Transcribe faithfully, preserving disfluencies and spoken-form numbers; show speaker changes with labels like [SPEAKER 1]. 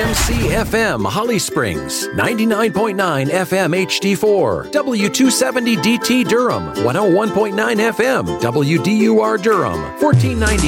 [SPEAKER 1] M C F M Holly Springs, ninety-nine point nine F M H D four, W two seventy D T Durham, one oh one point nine F M W D U R Durham, fourteen ninety